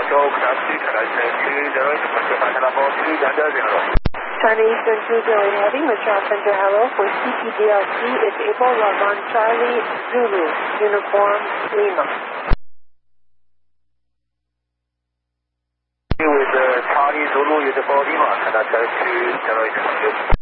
Control, Cloud 2, China Eastern 208, Control Final Level 2, Delta 0. China Eastern 208 Heavy, Montreal Center, hello. For CPDLC, it's April, log on Charlie, Zulu, Uniform, Lima. With Charlie, Zulu, Uniform, Lima, China 208.